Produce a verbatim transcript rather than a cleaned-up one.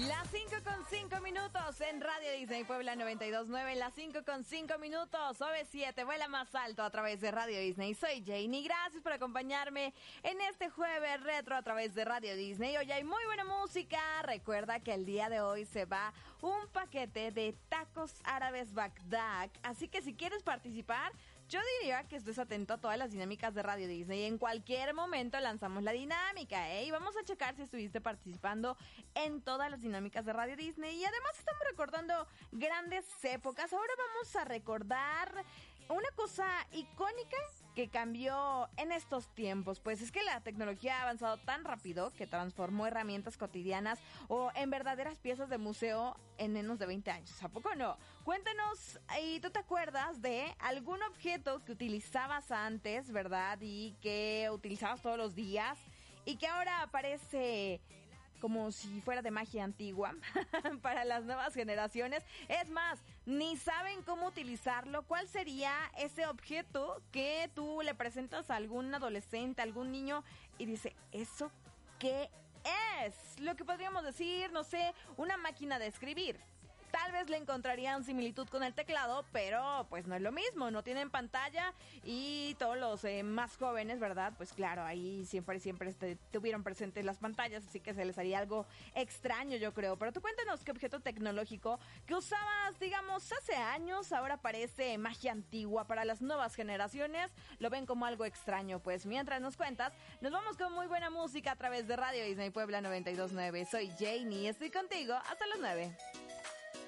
Las cinco con cinco minutos en Radio Disney Puebla noventa y dos punto nueve. Las cinco con cinco minutos. O B siete vuela más alto a través de Radio Disney. Soy Janie. Gracias por acompañarme en este jueves retro a través de Radio Disney. Hoy hay muy buena música. Recuerda que el día de hoy se va un paquete de tacos árabes Bagdad. Así que si quieres participar, yo diría que estés atento a todas las dinámicas de Radio Disney. En cualquier momento lanzamos la dinámica, ¿eh? Y vamos a checar si estuviste participando en todas las dinámicas de Radio Disney. Y además estamos recordando grandes épocas. Ahora vamos a recordar una cosa icónica que cambió en estos tiempos. Pues es que la tecnología ha avanzado tan rápido que transformó herramientas cotidianas o en verdaderas piezas de museo en menos de veinte años. ¿A poco no? Cuéntanos, ¿y tú te acuerdas de algún objeto que utilizabas antes, verdad? Y que utilizabas todos los días y que ahora aparece como si fuera de magia antigua para las nuevas generaciones? Es más, ni saben cómo utilizarlo. ¿Cuál sería ese objeto que tú le presentas a algún adolescente, a algún niño y dice, ¿eso qué es? Lo que podríamos decir, no sé, una máquina de escribir. Tal vez le encontrarían similitud con el teclado, pero pues no es lo mismo, no tienen pantalla y todos los eh, más jóvenes, ¿verdad? Pues claro, ahí siempre, siempre este, tuvieron presentes las pantallas, así que se les haría algo extraño, yo creo. Pero tú cuéntanos qué objeto tecnológico que usabas, digamos, hace años, ahora parece magia antigua para las nuevas generaciones, lo ven como algo extraño. Pues mientras nos cuentas, nos vamos con muy buena música a través de Radio Disney Puebla noventa y dos punto nueve. Soy Janie y estoy contigo hasta las nueve.